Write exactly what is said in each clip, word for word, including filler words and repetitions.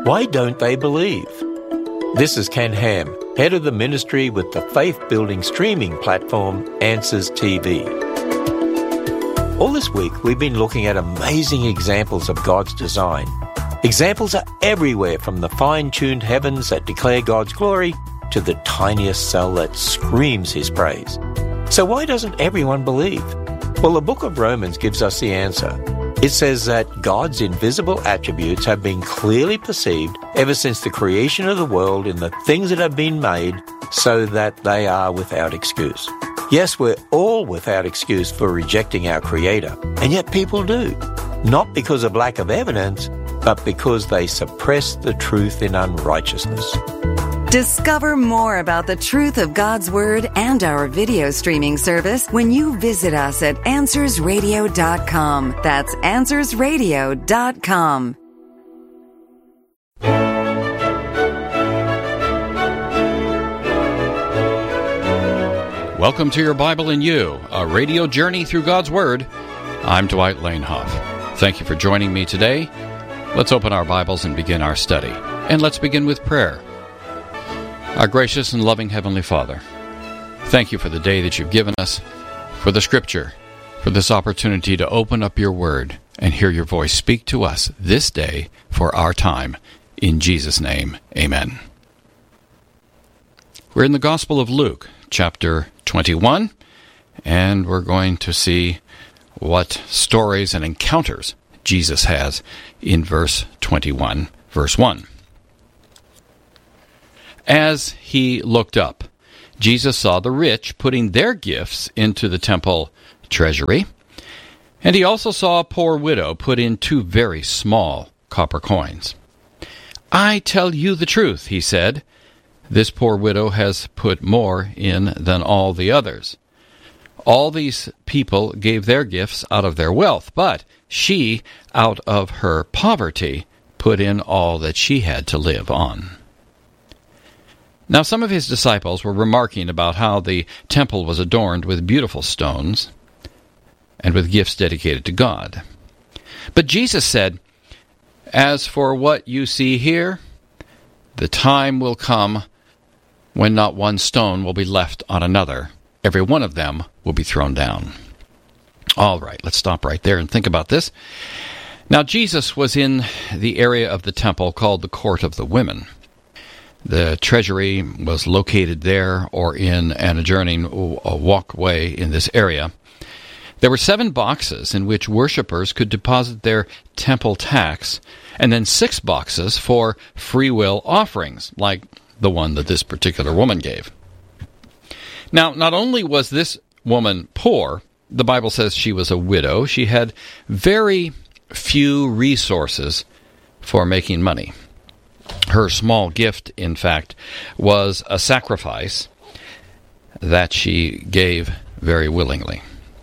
Why don't they believe? This is Ken Ham, head of the ministry with the faith-building streaming platform Answers T V. All this week, we've been looking at amazing examples of God's design. Examples are everywhere, from the fine-tuned heavens that declare God's glory to the tiniest cell that screams His praise. So why doesn't everyone believe? Well, the book of Romans gives us the answer. It says that God's invisible attributes have been clearly perceived ever since the creation of the world in the things that have been made, so that they are without excuse. Yes, we're all without excuse for rejecting our Creator, and yet people do. Not because of lack of evidence, but because they suppress the truth in unrighteousness. Discover more about the truth of God's Word and our video streaming service when you visit us at answers radio dot com. That's answers radio dot com. Welcome to Your Bible in You, a radio journey through God's Word. I'm Dwight Lanehoff. Thank you for joining me today. Let's open our Bibles and begin our study. And let's begin with prayer. Our gracious and loving Heavenly Father, thank you for the day that you've given us, for the Scripture, for this opportunity to open up your Word and hear your voice speak to us this day for our time. In Jesus' name, amen. We're in the Gospel of Luke, chapter twenty-one, and we're going to see what stories and encounters Jesus has in verse twenty-one, verse one. As he looked up, Jesus saw the rich putting their gifts into the temple treasury, and he also saw a poor widow put in two very small copper coins. "I tell you the truth," he said, "this poor widow has put more in than all the others. All these people gave their gifts out of their wealth, but she, out of her poverty, put in all that she had to live on." Now some of his disciples were remarking about how the temple was adorned with beautiful stones and with gifts dedicated to God. But Jesus said, "As for what you see here, the time will come when not one stone will be left on another. Every one of them will be thrown down." All right, let's stop right there and think about this. Now, Jesus was in the area of the temple called the Court of the Women. The treasury was located there or in an adjoining walkway in this area. There were seven boxes in which worshippers could deposit their temple tax, and then six boxes for free will offerings, like the one that this particular woman gave. Now, not only was this woman poor, the Bible says she was a widow. She had very few resources for making money. Her small gift, in fact, was a sacrifice that she gave very willingly.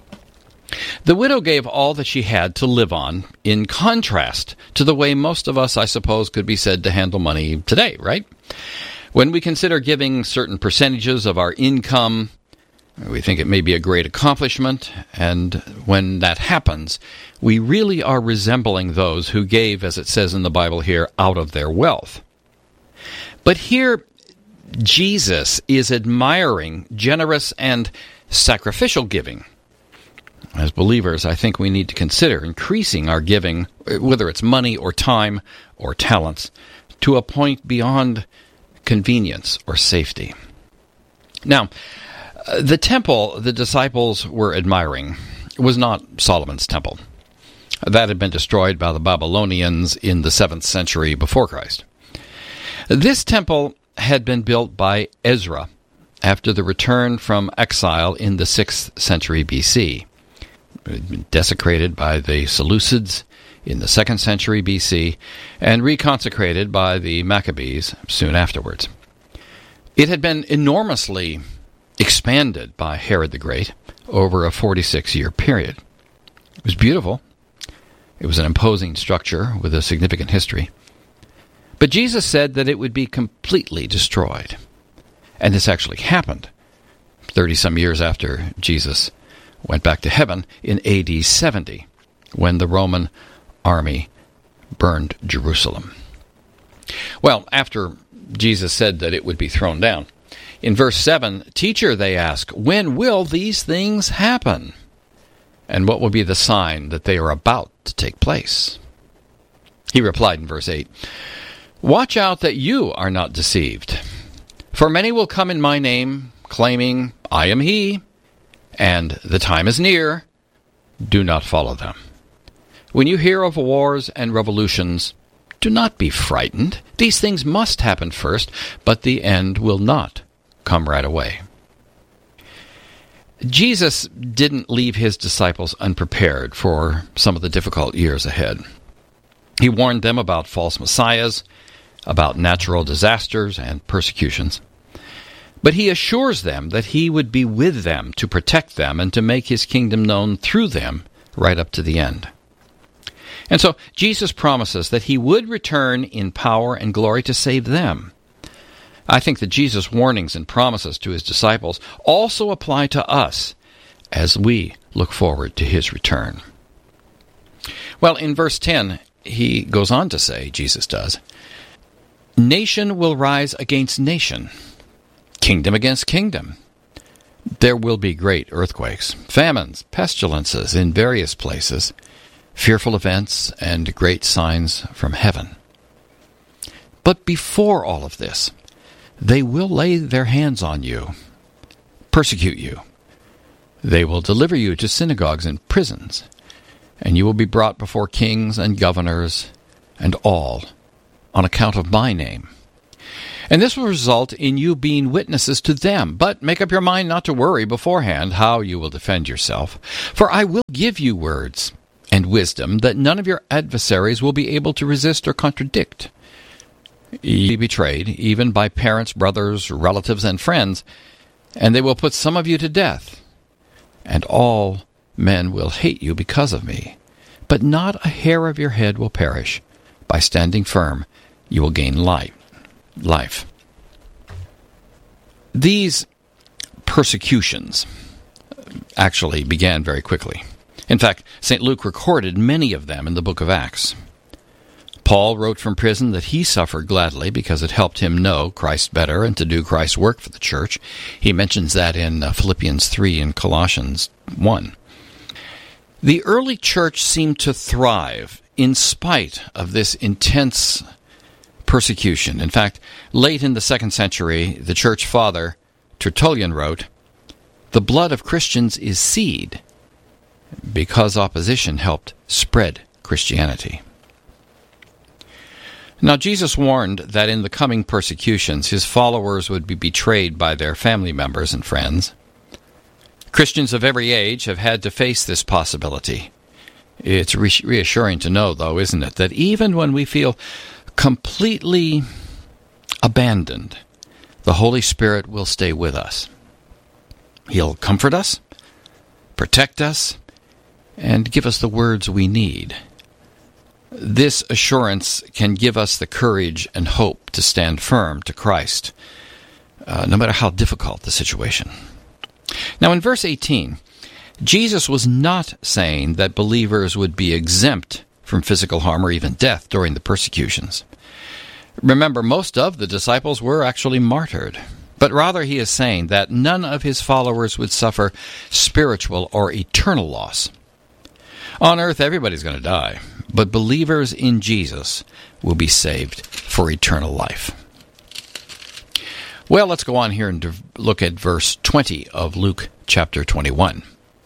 The widow gave all that she had to live on, in contrast to the way most of us, I suppose, could be said to handle money today, right? When we consider giving certain percentages of our income, we think it may be a great accomplishment, and when that happens, we really are resembling those who gave, as it says in the Bible here, out of their wealth. But here, Jesus is admiring generous and sacrificial giving. As believers, I think we need to consider increasing our giving, whether it's money or time or talents, to a point beyond convenience or safety. Now, the temple the disciples were admiring was not Solomon's temple. That had been destroyed by the Babylonians in the seventh century before Christ. This temple had been built by Ezra after the return from exile in the sixth century B C. It had been desecrated by the Seleucids in the second century B C and reconsecrated by the Maccabees soon afterwards. It had been enormously expanded by Herod the Great over a forty-six year period. It was beautiful. It was an imposing structure with a significant history. But Jesus said that it would be completely destroyed. And this actually happened thirty-some years after Jesus went back to heaven in A D seventy, when the Roman army burned Jerusalem. Well, after Jesus said that it would be thrown down. In verse seven, "Teacher," they ask, "when will these things happen? And what will be the sign that they are about to take place?" He replied in verse eight, "Watch out that you are not deceived. For many will come in my name, claiming, 'I am he,' and 'the time is near.' Do not follow them. When you hear of wars and revolutions, do not be frightened. These things must happen first, but the end will not come right away." Jesus didn't leave his disciples unprepared for some of the difficult years ahead. He warned them about false messiahs, about natural disasters and persecutions. But he assures them that he would be with them to protect them and to make his kingdom known through them right up to the end. And so Jesus promises that he would return in power and glory to save them. I think that Jesus' warnings and promises to his disciples also apply to us as we look forward to his return. Well, in verse ten, he goes on to say, Jesus does, "Nation will rise against nation, kingdom against kingdom. There will be great earthquakes, famines, pestilences in various places, fearful events, and great signs from heaven. But before all of this, they will lay their hands on you, persecute you. They will deliver you to synagogues and prisons, and you will be brought before kings and governors and all on account of my name. And this will result in you being witnesses to them. But make up your mind not to worry beforehand how you will defend yourself. For I will give you words and wisdom that none of your adversaries will be able to resist or contradict. You will be betrayed, even by parents, brothers, relatives, and friends, and they will put some of you to death. And all men will hate you because of me. But not a hair of your head will perish. By standing firm, you will gain life. life. These persecutions actually began very quickly. In fact, Saint Luke recorded many of them in the book of Acts. Paul wrote from prison that he suffered gladly because it helped him know Christ better and to do Christ's work for the church. He mentions that in Philippians three and Colossians one. The early church seemed to thrive in spite of this intense persecution. In fact, late in the second century, the church father Tertullian wrote, "The blood of Christians is seed," because opposition helped spread Christianity. Now, Jesus warned that in the coming persecutions, his followers would be betrayed by their family members and friends. Christians of every age have had to face this possibility. It's reassuring to know, though, isn't it, that even when we feel completely abandoned, the Holy Spirit will stay with us. He'll comfort us, protect us, and give us the words we need. This assurance can give us the courage and hope to stand firm to Christ, uh, no matter how difficult the situation. Now, in verse eighteen, Jesus was not saying that believers would be exempt from physical harm or even death during the persecutions. Remember, most of the disciples were actually martyred, but rather he is saying that none of his followers would suffer spiritual or eternal loss. On earth, everybody's going to die, but believers in Jesus will be saved for eternal life. Well, let's go on here and look at verse twenty of Luke chapter twenty-one.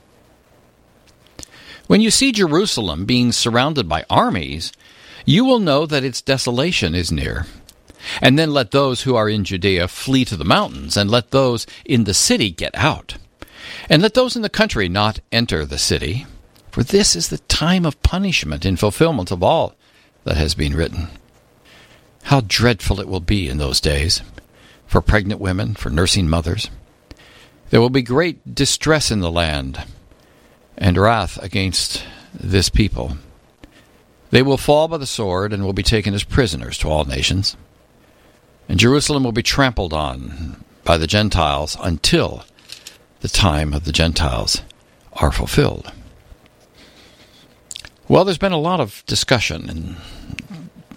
"When you see Jerusalem being surrounded by armies, you will know that its desolation is near. And then let those who are in Judea flee to the mountains, and let those in the city get out. And let those in the country not enter the city, for this is the time of punishment in fulfillment of all that has been written. How dreadful it will be in those days for pregnant women, for nursing mothers. There will be great distress in the land, and wrath against this people. They will fall by the sword and will be taken as prisoners to all nations. And Jerusalem will be trampled on by the Gentiles until the time of the Gentiles are fulfilled." Well, there's been a lot of discussion and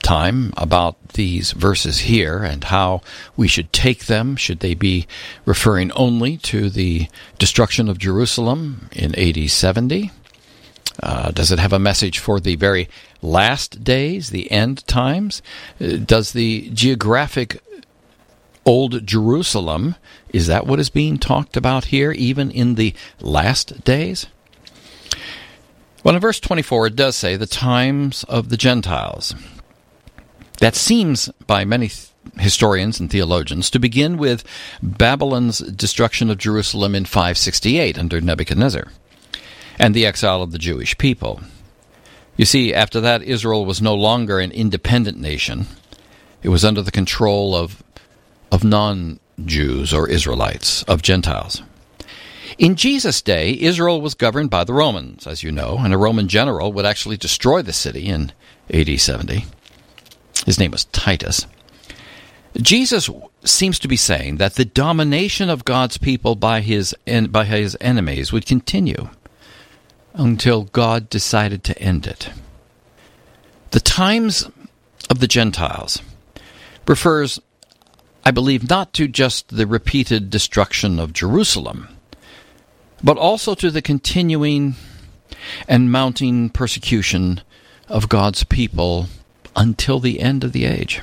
time about these verses here and how we should take them. Should they be referring only to the destruction of Jerusalem in A D seventy? Uh, does it have a message for the very last days, the end times? Uh, does the geographic Old Jerusalem, is that what is being talked about here, even in the last days? Well, in verse twenty-four, it does say the times of the Gentiles. That seems, by many th- historians and theologians, to begin with Babylon's destruction of Jerusalem in five sixty-eight under Nebuchadnezzar, and the exile of the Jewish people. You see, after that, Israel was no longer an independent nation. It was under the control of, of non-Jews or Israelites, of Gentiles. In Jesus' day, Israel was governed by the Romans, as you know, and a Roman general would actually destroy the city in A D seventy. His name was Titus. Jesus seems to be saying that the domination of God's people by his en- by his enemies would continue until God decided to end it. The times of the Gentiles refers, I believe, not to just the repeated destruction of Jerusalem, but also to the continuing and mounting persecution of God's people until the end of the age.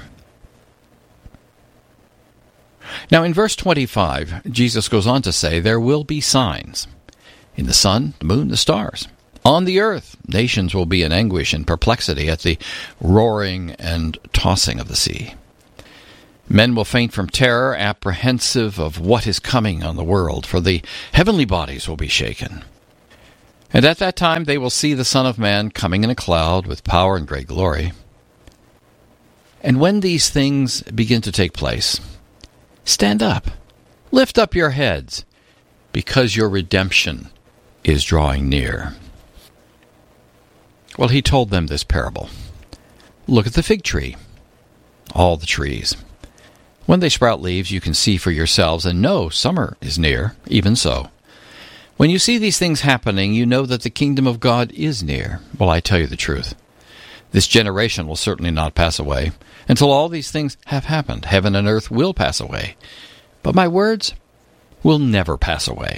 Now, in verse twenty-five, Jesus goes on to say, there will be signs in the sun, the moon, the stars. On the earth, nations will be in anguish and perplexity at the roaring and tossing of the sea. Men will faint from terror, apprehensive of what is coming on the world, for the heavenly bodies will be shaken. And at that time they will see the Son of Man coming in a cloud with power and great glory. And when these things begin to take place, stand up, lift up your heads, because your redemption is drawing near. Well, he told them this parable. Look at the fig tree, all the trees. When they sprout leaves, you can see for yourselves, and know summer is near, even so. When you see these things happening, you know that the kingdom of God is near. Well, I tell you the truth. This generation will certainly not pass away until all these things have happened. Heaven and earth will pass away, but my words will never pass away.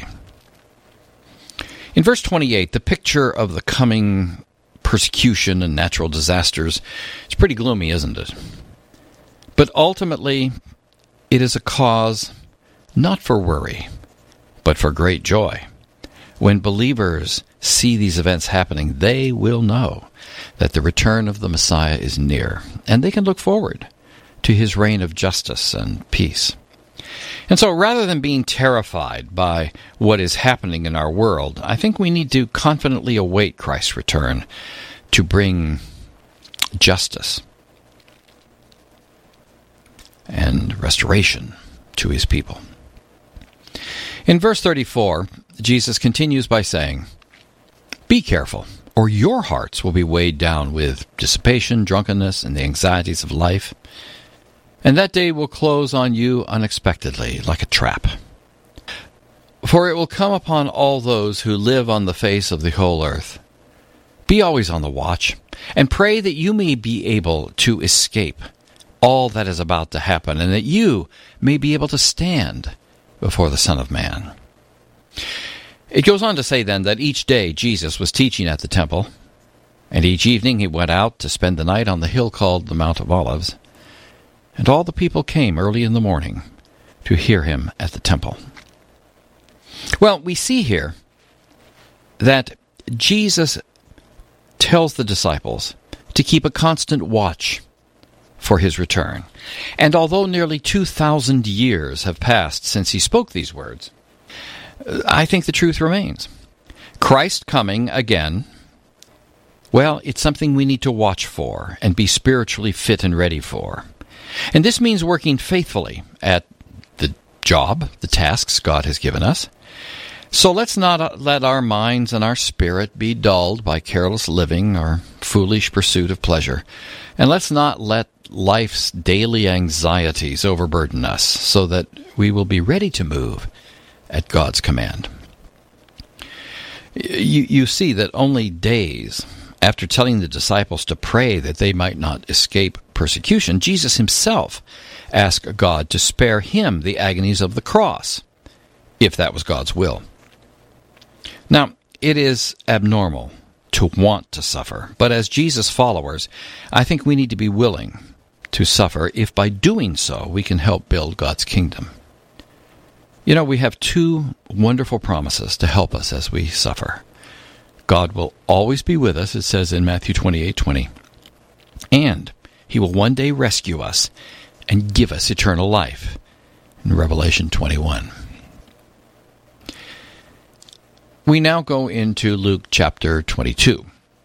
In verse twenty-eight, the picture of the coming persecution and natural disasters is pretty gloomy, isn't it? But ultimately, it is a cause not for worry, but for great joy. When believers see these events happening, they will know that the return of the Messiah is near, and they can look forward to his reign of justice and peace. And so rather than being terrified by what is happening in our world, I think we need to confidently await Christ's return to bring justice and restoration to his people. In verse thirty-four, Jesus continues by saying, "Be careful, or your hearts will be weighed down with dissipation, drunkenness, and the anxieties of life, and that day will close on you unexpectedly, like a trap. For it will come upon all those who live on the face of the whole earth. Be always on the watch, and pray that you may be able to escape all that is about to happen, and that you may be able to stand before the Son of Man." It goes on to say then that each day Jesus was teaching at the temple, and each evening he went out to spend the night on the hill called the Mount of Olives, and all the people came early in the morning to hear him at the temple. Well, we see here that Jesus tells the disciples to keep a constant watch for his return. And although nearly two thousand years have passed since he spoke these words, I think the truth remains. Christ coming again, well, it's something we need to watch for and be spiritually fit and ready for. And this means working faithfully at the job, the tasks God has given us. So let's not let our minds and our spirit be dulled by careless living or foolish pursuit of pleasure. And let's not let life's daily anxieties overburden us, so that we will be ready to move at God's command. You, you see that only days After telling the disciples to pray that they might not escape persecution, Jesus himself asked God to spare him the agonies of the cross, if that was God's will. Now, it is abnormal to want to suffer, but as Jesus followers, I think we need to be willing to suffer if by doing so we can help build God's kingdom. You know, we have two wonderful promises to help us as we suffer. God will always be with us, it says in Matthew twenty-eight twenty, and he will one day rescue us and give us eternal life in Revelation twenty-one. We now go into Luke chapter twenty-two.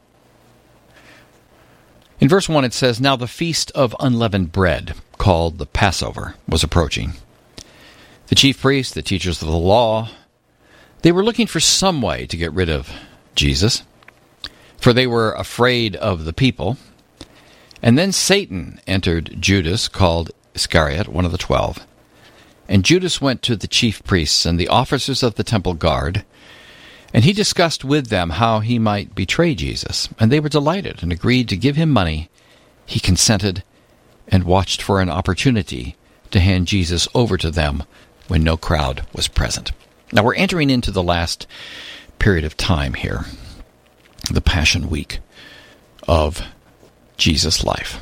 In verse one it says, "Now the feast of unleavened bread, called the Passover, was approaching. The chief priests, the teachers of the law, they were looking for some way to get rid of Jesus, for they were afraid of the people. And then Satan entered Judas, called Iscariot, one of the twelve. And Judas went to the chief priests and the officers of the temple guard, and he discussed with them how he might betray Jesus. And they were delighted and agreed to give him money. He consented and watched for an opportunity to hand Jesus over to them when no crowd was present." Now we're entering into the last period of time here, the Passion Week of Jesus' life.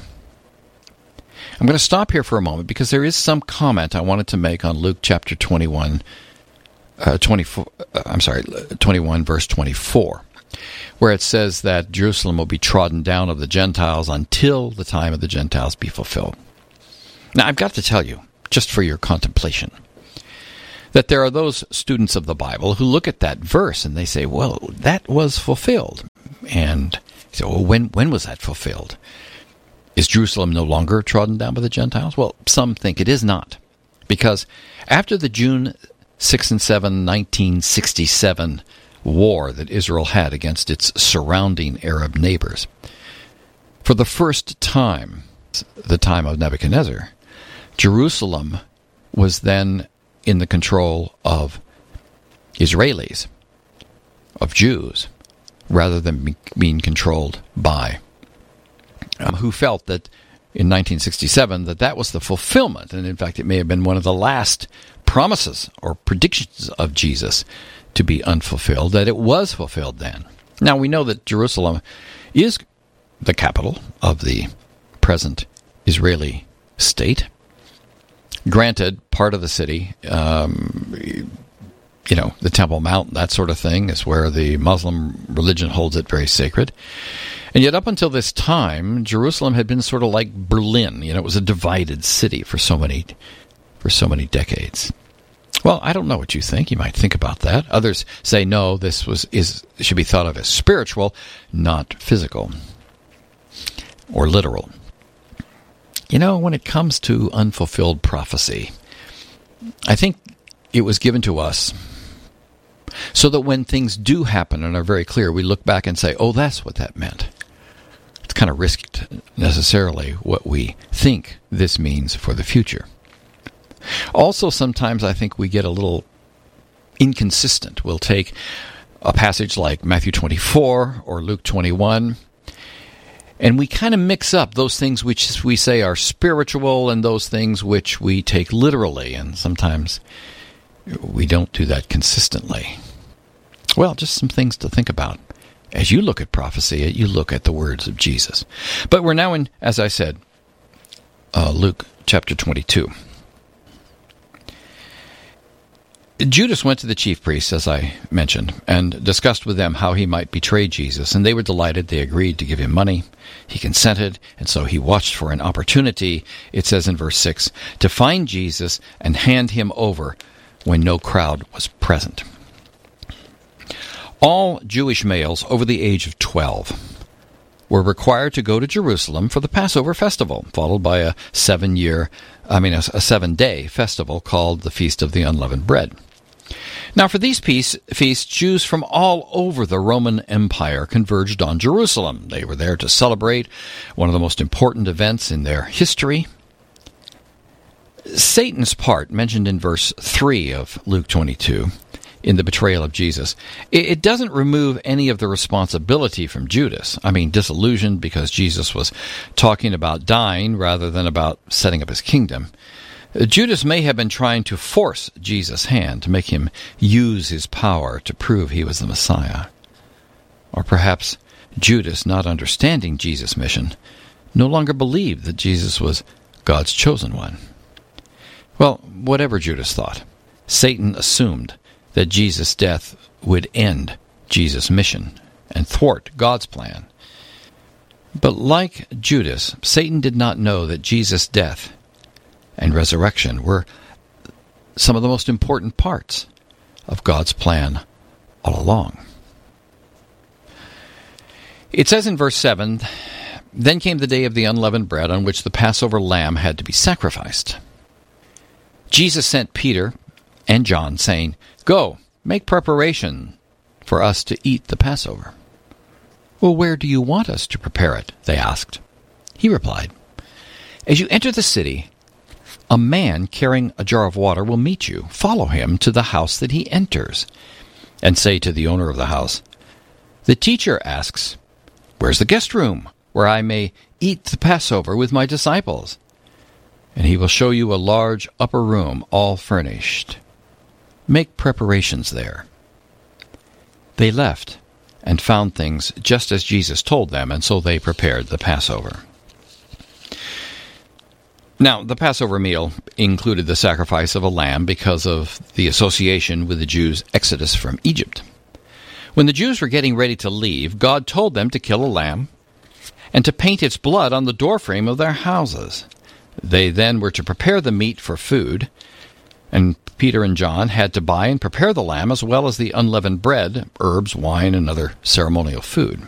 I'm going to stop here for a moment because there is some comment I wanted to make on Luke chapter twenty-one, uh, twenty-four. Uh, I'm sorry, twenty-one, verse twenty-four, where it says that Jerusalem will be trodden down of the Gentiles until the time of the Gentiles be fulfilled. Now, I've got to tell you, just for your contemplation, that there are those students of the Bible who look at that verse and they say, well, that was fulfilled. And so, well, when when was that fulfilled? Is Jerusalem no longer trodden down by the Gentiles? Well, some think it is not. Because after the June sixth and seventh, nineteen sixty-seven war that Israel had against its surrounding Arab neighbors, for the first time, the time of Nebuchadnezzar, Jerusalem was then in the control of Israelis, of Jews, rather than being controlled by um, who felt that in nineteen sixty-seven that that was the fulfillment, and in fact it may have been one of the last promises or predictions of Jesus to be unfulfilled, that it was fulfilled then. Now we know that Jerusalem is the capital of the present Israeli state. Granted, part of the city, um, you know, the Temple Mount, that sort of thing, is where the Muslim religion holds it very sacred. And yet up until this time, Jerusalem had been sort of like Berlin. You know, it was a divided city for so many, for so many decades. Well, I don't know what you think. You might think about that. Others say, no, this was is should be thought of as spiritual, not physical or literal. You know, when it comes to unfulfilled prophecy, I think it was given to us so that when things do happen and are very clear, we look back and say, oh, that's what that meant. It's kind of risked necessarily what we think this means for the future. Also, sometimes I think we get a little inconsistent. We'll take a passage like Matthew twenty-four or Luke twenty-one, and we kind of mix up those things which we say are spiritual and those things which we take literally, and sometimes we don't do that consistently. Well, just some things to think about. As you look at prophecy, you look at the words of Jesus. But we're now in, as I said, uh, Luke chapter twenty-two. Judas went to the chief priests, as I mentioned, and discussed with them how he might betray Jesus, and they were delighted. They agreed to give him money. He consented, and so he watched for an opportunity, it says in verse six, to find Jesus and hand him over when no crowd was present. All Jewish males over the age of twelve were required to go to Jerusalem for the Passover festival, followed by a seven-year, I mean, a, a seven-day festival called the Feast of the Unleavened Bread. Now, for these peace, feasts, Jews from all over the Roman Empire converged on Jerusalem. They were there to celebrate one of the most important events in their history. Satan's part, mentioned in verse three of Luke twenty-two, in the betrayal of Jesus. It doesn't remove any of the responsibility from Judas. I mean, disillusioned because Jesus was talking about dying rather than about setting up his kingdom. Judas may have been trying to force Jesus' hand to make him use his power to prove he was the Messiah. Or perhaps Judas, not understanding Jesus' mission, no longer believed that Jesus was God's chosen one. Well, whatever Judas thought, Satan assumed that Jesus' death would end Jesus' mission and thwart God's plan. But like Judas, Satan did not know that Jesus' death and resurrection were some of the most important parts of God's plan all along. It says in verse seven, "Then came the day of the unleavened bread on which the Passover lamb had to be sacrificed. Jesus sent Peter and John, saying, 'Go, make preparation for us to eat the Passover.' 'Well, where do you want us to prepare it?' they asked. He replied, 'As you enter the city, a man carrying a jar of water will meet you. Follow him to the house that he enters, and say to the owner of the house, "The teacher asks, 'Where's the guest room where I may eat the Passover with my disciples?' And he will show you a large upper room, all furnished. Make preparations there.' They left and found things just as Jesus told them, and so they prepared the Passover." Now, the Passover meal included the sacrifice of a lamb because of the association with the Jews' exodus from Egypt. When the Jews were getting ready to leave, God told them to kill a lamb and to paint its blood on the doorframe of their houses. They then were to prepare the meat for food, and Peter and John had to buy and prepare the lamb as well as the unleavened bread, herbs, wine, and other ceremonial food.